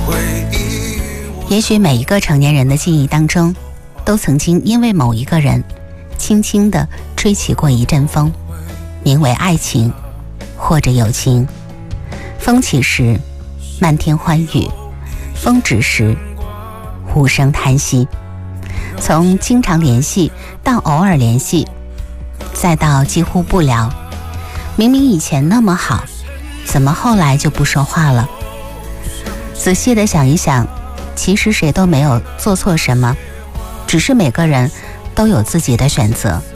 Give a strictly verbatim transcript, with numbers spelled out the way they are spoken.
也许每一个成年人的记忆当中，都曾经因为某一个人轻轻地吹起过一阵风，名为爱情或者友情。风起时漫天欢语，风止时无声叹息。从经常联系到偶尔联系，再到几乎不聊。明明以前那么好，怎么后来就不说话了？仔细地想一想，其实谁都没有做错什么，只是每个人都有自己的选择。